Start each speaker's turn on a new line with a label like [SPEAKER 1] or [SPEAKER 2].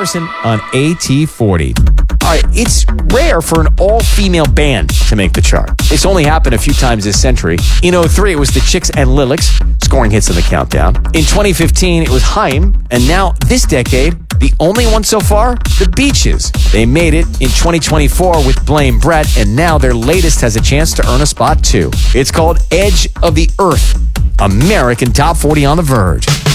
[SPEAKER 1] Harrison on AT40. All right, it's rare for an all-female band to make the chart. It's only happened a few times this century. In 2003, it was the Chicks and Lilacs scoring hits in the countdown. In 2015, it was Haim. And now, this decade, the only one so far, the Beaches. They made it in 2024 with Blame Brett, and now their latest has a chance to earn a spot too. It's called Edge of the Earth, American Top 40 on the Verge.